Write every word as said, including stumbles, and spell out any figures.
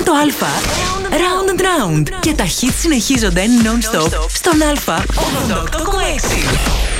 Στο Α, Round and Round. Και τα hits συνεχίζονται non-stop στον Α ογδόντα οκτώ κόμμα έξι.